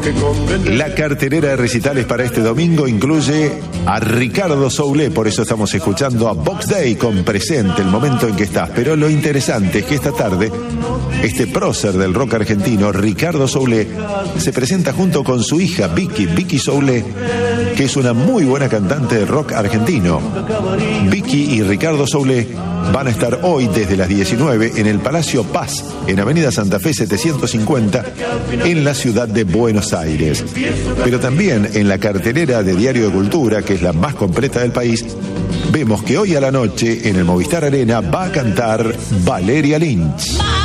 La cartelera de recitales para este domingo incluye a Ricardo Soule, por eso estamos escuchando a Box Day con Presente, el momento en que estás. Pero lo interesante es que esta tarde, este prócer del rock argentino, Ricardo Soule, se presenta junto con su hija Vicky Soule, que es una muy buena cantante de rock argentino. Vicky y Ricardo Soule van a estar hoy desde las 19 en el Palacio Paz, en Avenida Santa Fe 750, en la ciudad de Buenos Aires. Pero también en la cartelera de Diario de Cultura, que es la más completa del país, vemos que hoy a la noche en el Movistar Arena va a cantar Valeria Lynch.